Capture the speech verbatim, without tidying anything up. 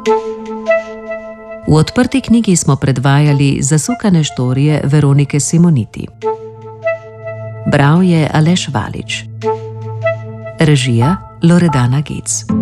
V Odprti knjigi smo predvajali Zasukane štorije Veronike Simoniti. Bral je Aleš Valič. Režija Loredana Gec.